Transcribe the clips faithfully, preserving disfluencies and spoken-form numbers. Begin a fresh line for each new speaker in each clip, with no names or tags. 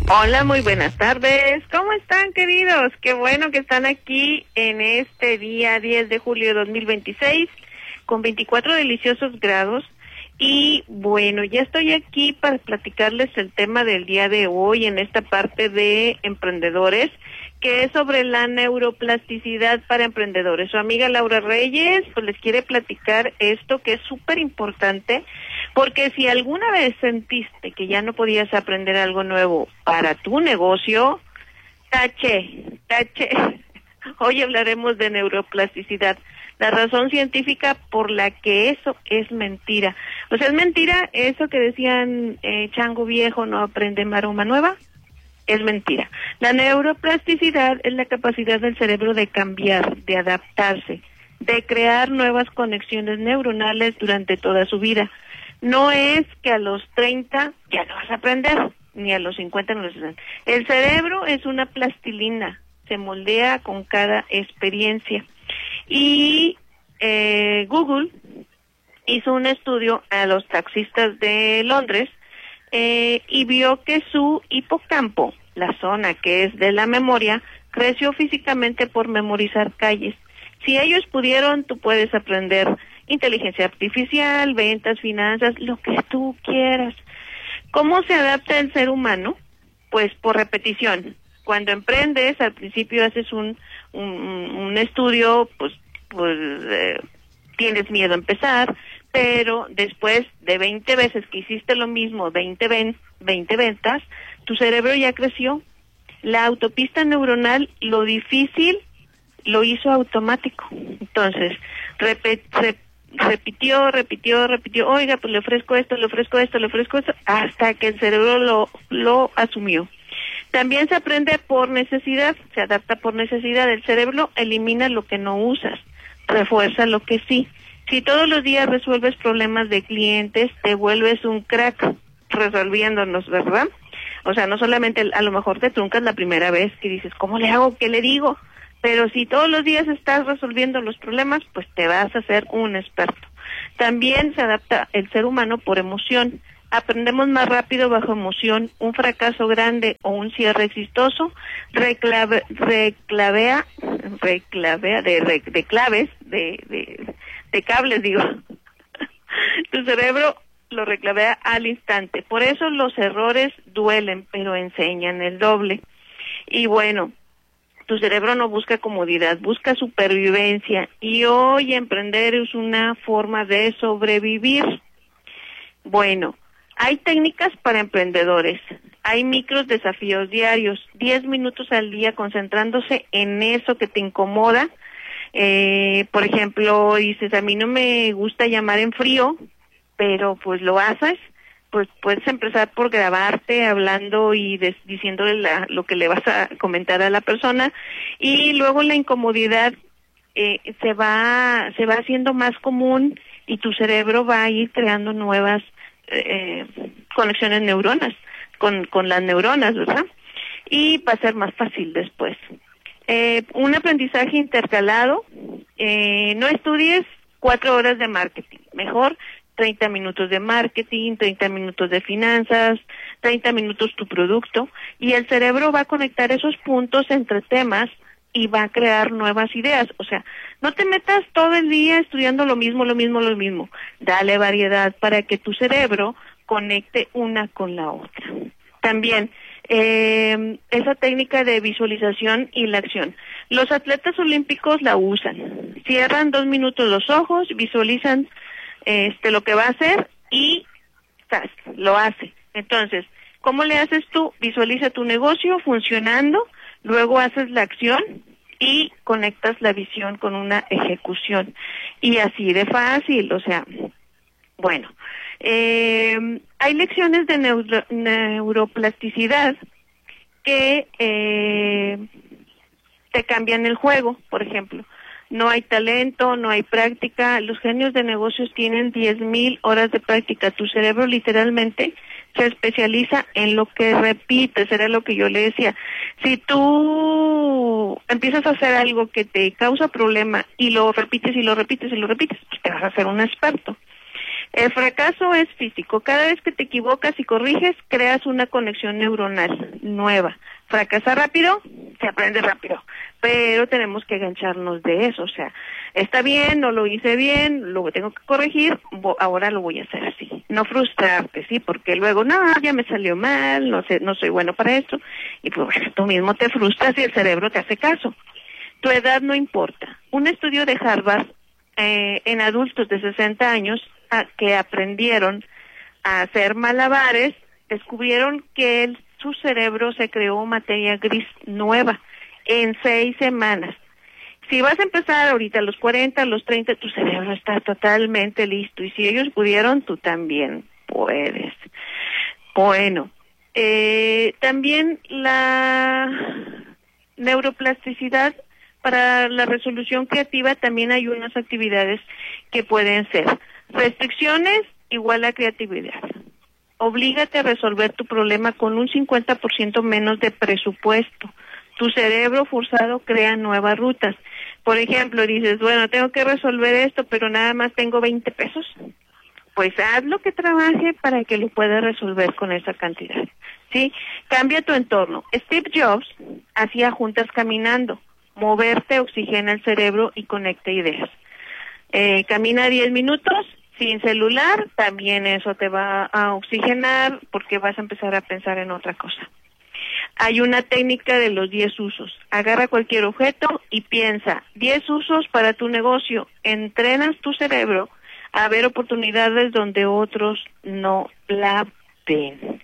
Hola, muy buenas tardes. ¿Cómo están, queridos? Qué bueno que están aquí en este día diez de julio de dos mil veintiséis con veinticuatro deliciosos grados. Y bueno, ya estoy aquí para platicarles el tema del día de hoy en esta parte de emprendedores, que es sobre la neuroplasticidad para emprendedores. Su amiga Laura Reyes pues les quiere platicar esto que es súper importante, porque si alguna vez sentiste que ya no podías aprender algo nuevo para tu negocio, tache, tache. Hoy hablaremos de neuroplasticidad, la razón científica por la que eso es mentira. O sea, es mentira eso que decían, eh, chango viejo no aprende maroma nueva. Es mentira. La neuroplasticidad es la capacidad del cerebro de cambiar, de adaptarse, de crear nuevas conexiones neuronales durante toda su vida. No es que a los treinta ya no vas a aprender, ni a los cincuenta no lo vas a aprender. El cerebro es una plastilina, se moldea con cada experiencia. Y eh, Google hizo un estudio a los taxistas de Londres eh, y vio que su hipocampo, la zona que es de la memoria, creció físicamente por memorizar calles. Si ellos pudieron, tú puedes aprender inteligencia artificial, ventas, finanzas, lo que tú quieras. ¿Cómo se adapta el ser humano? Pues por repetición. Cuando emprendes, al principio haces un un, un estudio, pues, pues eh, tienes miedo a empezar, pero después de veinte veces que hiciste lo mismo, veinte, ven, veinte ventas, tu cerebro ya creció. La autopista neuronal, lo difícil, lo hizo automático. Entonces, repet, rep, repitió, repitió, repitió, oiga, pues le ofrezco esto, le ofrezco esto, le ofrezco esto, hasta que el cerebro lo, lo asumió. También se aprende por necesidad, se adapta por necesidad. El cerebro elimina lo que no usas, refuerza lo que sí. Si todos los días resuelves problemas de clientes, te vuelves un crack resolviéndonos, ¿verdad? O sea, no solamente a lo mejor te truncas la primera vez que dices, ¿cómo le hago? ¿Qué le digo? Pero si todos los días estás resolviendo los problemas, pues te vas a hacer un experto. También se adapta el ser humano por emoción. Aprendemos más rápido bajo emoción. Un fracaso grande o un cierre exitoso reclave, reclavea, reclavea de, de, de claves, de, de, de cables, digo. Tu cerebro lo reclavea al instante. Por eso los errores duelen, pero enseñan el doble. Y bueno, tu cerebro no busca comodidad, busca supervivencia. Y hoy emprender es una forma de sobrevivir. Bueno, hay técnicas para emprendedores, hay micros desafíos diarios, diez minutos al día concentrándose en eso que te incomoda. Eh, por ejemplo, dices, a mí no me gusta llamar en frío, pero pues lo haces, pues puedes empezar por grabarte hablando y des, diciéndole la, lo que le vas a comentar a la persona, y luego la incomodidad eh, se va se va haciendo más común y tu cerebro va a ir creando nuevas Eh, conexiones neuronas con, con las neuronas, ¿verdad? Y va a ser más fácil después. Eh, un aprendizaje intercalado, eh, no estudies cuatro horas de marketing, mejor treinta minutos de marketing, treinta minutos de finanzas, treinta minutos tu producto, y el cerebro va a conectar esos puntos entre temas y va a crear nuevas ideas. O sea, no te metas todo el día estudiando lo mismo, lo mismo, lo mismo. Dale variedad para que tu cerebro conecte una con la otra. También, eh, esa técnica de visualización y la acción. Los atletas olímpicos la usan. Cierran dos minutos los ojos, visualizan este lo que va a hacer y ¡tas!, lo hace. Entonces, ¿cómo le haces tú? Visualiza tu negocio funcionando, luego haces la acción y conectas la visión con una ejecución. Y así de fácil, o sea, bueno, eh, hay lecciones de neuro, neuroplasticidad que eh, te cambian el juego. Por ejemplo, no hay talento, no hay práctica. Los genios de negocios tienen diez mil horas de práctica. Tu cerebro literalmente se especializa en lo que repites. Era lo que yo le decía. Si tú empiezas a hacer algo que te causa problema y lo repites y lo repites y lo repites, pues te vas a hacer un experto. El fracaso es físico. Cada vez que te equivocas y corriges, creas una conexión neuronal nueva. Fracasar rápido, se aprende rápido, pero tenemos que engancharnos de eso. O sea, está bien, no lo hice bien, lo tengo que corregir, ahora lo voy a hacer así. No frustrarte, ¿sí? Porque luego, no, ya me salió mal, no sé, no soy bueno para esto, y pues bueno, tú mismo te frustras y el cerebro te hace caso. Tu edad no importa. Un estudio de Harvard eh, en adultos de sesenta años a, que aprendieron a hacer malabares, descubrieron que el su cerebro se creó materia gris nueva en seis semanas. Si vas a empezar ahorita a los cuarenta, a los treinta, tu cerebro está totalmente listo. Y si ellos pudieron, tú también puedes. Bueno, eh, también la neuroplasticidad para la resolución creativa, también hay unas actividades que pueden ser restricciones igual a creatividad. Oblígate a resolver tu problema con un cincuenta por ciento menos de presupuesto. Tu cerebro forzado crea nuevas rutas. Por ejemplo, dices, bueno, tengo que resolver esto, pero nada más tengo veinte pesos. Pues haz lo que trabaje para que lo puedas resolver con esa cantidad, ¿sí? Cambia tu entorno. Steve Jobs hacía juntas caminando. Moverte oxigena el cerebro y conecta ideas. Eh, camina diez minutos. Sin celular, también eso te va a oxigenar porque vas a empezar a pensar en otra cosa. Hay una técnica de los diez usos. Agarra cualquier objeto y piensa, diez usos para tu negocio. Entrenas tu cerebro a ver oportunidades donde otros no la ven.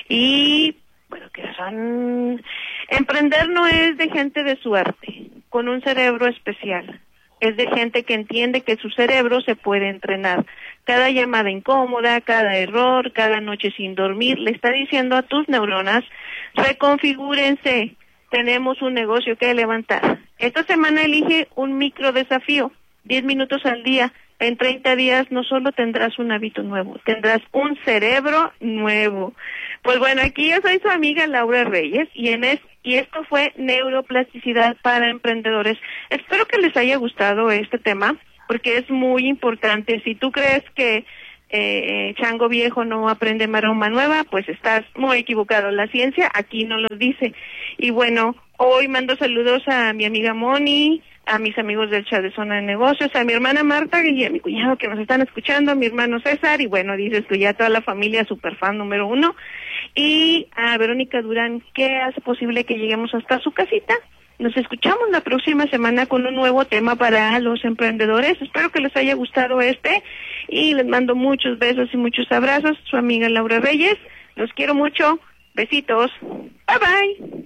Y, bueno, que son... Emprender no es de gente de suerte, con un cerebro especial. Es de gente que entiende que su cerebro se puede entrenar. Cada llamada incómoda, cada error, cada noche sin dormir, le está diciendo a tus neuronas, reconfigúrense, tenemos un negocio que levantar. Esta semana elige un micro desafío, diez minutos al día. En treinta días no solo tendrás un hábito nuevo, tendrás un cerebro nuevo. Pues bueno, aquí yo soy su amiga Laura Reyes y en es, y esto fue Neuroplasticidad para Emprendedores. Espero que les haya gustado este tema porque es muy importante. Si tú crees que eh, chango viejo no aprende maroma nueva, pues estás muy equivocado. La ciencia aquí no lo dice. Y bueno, hoy mando saludos a mi amiga Moni, a mis amigos del chat de Zona de Negocios, a mi hermana Marta y a mi cuñado que nos están escuchando, a mi hermano César, y bueno, dices tú ya toda la familia super fan número uno, y a Verónica Durán, que hace posible que lleguemos hasta su casita. Nos escuchamos la próxima semana con un nuevo tema para los emprendedores. Espero que les haya gustado este, y les mando muchos besos y muchos abrazos. Su amiga Laura Reyes, los quiero mucho, besitos, bye bye.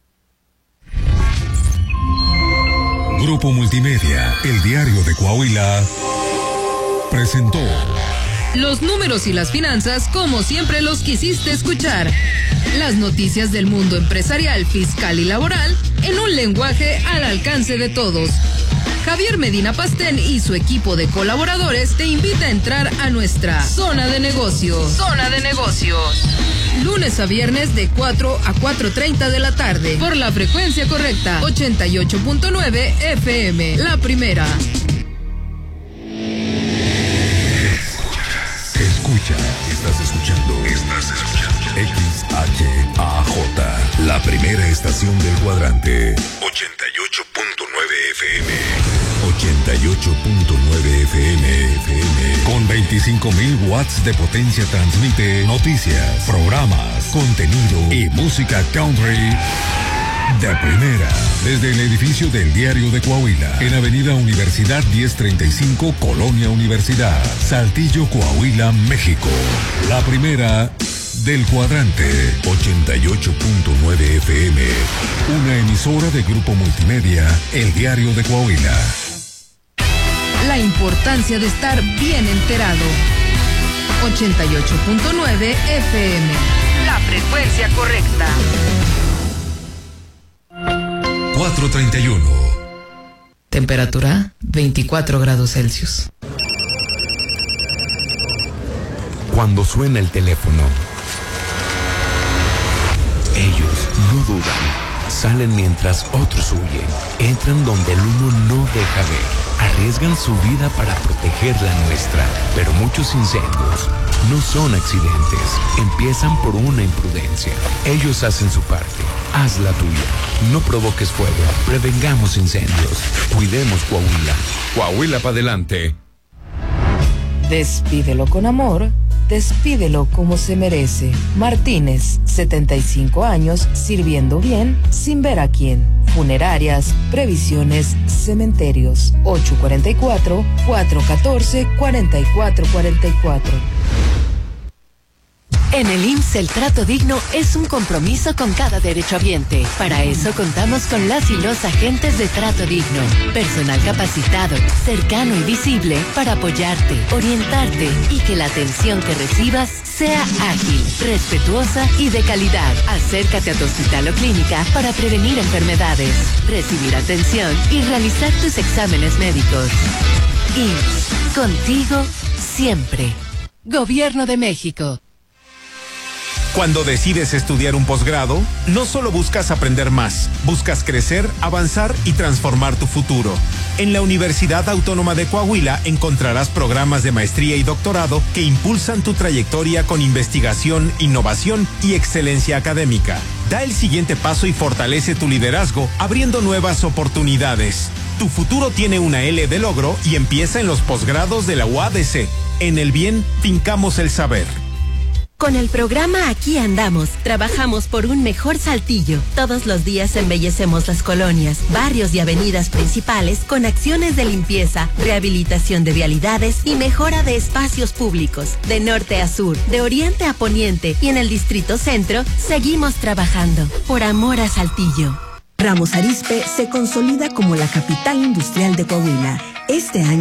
Grupo Multimedia, el diario de Coahuila, presentó
los números y las finanzas como siempre los quisiste escuchar. Las noticias del mundo empresarial, fiscal y laboral en un lenguaje al alcance de todos. Javier Medina Pastén y su equipo de colaboradores te invita a entrar a nuestra Zona de Negocios. Zona de Negocios. Lunes a viernes de cuatro a cuatro treinta de la tarde por la frecuencia correcta ochenta y ocho punto nueve F M, la primera.
Escucha, estás escuchando, estás escuchando X H A J, la primera estación del cuadrante. ochenta y ocho punto nueve F M. ochenta y ocho punto nueve F M, F M. Con veinticinco mil watts de potencia transmite noticias, programas, contenido y música country de primera. Desde el edificio del Diario de Coahuila, en Avenida Universidad diez treinta y cinco, Colonia Universidad, Saltillo, Coahuila, México. La primera del cuadrante, ochenta y ocho punto nueve F M. Una emisora de Grupo Multimedia, el Diario de Coahuila.
La importancia de estar bien enterado. ochenta y ocho punto nueve F M. La frecuencia correcta.
cuatro treinta y uno.
Temperatura veinticuatro grados Celsius.
Cuando suena el teléfono, ellos no dudan. Salen mientras otros huyen. Entran donde el uno no deja ver. arriesgan su vida para proteger la nuestra, pero muchos incendios no son accidentes, empiezan por una imprudencia. Ellos hacen su parte, haz la tuya. No provoques fuego, prevengamos incendios, cuidemos Coahuila. Coahuila para adelante.
Despídelo con amor, despídelo como se merece. Martínez, setenta y cinco años, sirviendo bien, sin ver a quién. Funerarias, previsiones, cementerios. ocho cuatro cuatro, cuatro uno cuatro, cuatro cuatro cuatro cuatro.
En el I M S S el trato digno es un compromiso con cada derechohabiente. Para eso contamos con las y los agentes de trato digno. Personal capacitado, cercano y visible para apoyarte, orientarte y que la atención que recibas sea ágil, respetuosa y de calidad. Acércate a tu hospital o clínica para prevenir enfermedades, recibir atención y realizar tus exámenes médicos. I M S S, contigo siempre. Gobierno de México.
Cuando decides estudiar un posgrado, no solo buscas aprender más, buscas crecer, avanzar y transformar tu futuro. En la Universidad Autónoma de Coahuila encontrarás programas de maestría y doctorado que impulsan tu trayectoria con investigación, innovación y excelencia académica. Da el siguiente paso y fortalece tu liderazgo, abriendo nuevas oportunidades. Tu futuro tiene una L de logro y empieza en los posgrados de la U A D C. En el bien, fincamos el saber.
Con el programa Aquí Andamos, trabajamos por un mejor Saltillo. Todos los días embellecemos las colonias, barrios y avenidas principales con acciones de limpieza, rehabilitación de vialidades y mejora de espacios públicos. De norte a sur, de oriente a poniente y en el Distrito Centro, seguimos trabajando por amor a Saltillo.
Ramos Arizpe se consolida como la capital industrial de Coahuila. Este año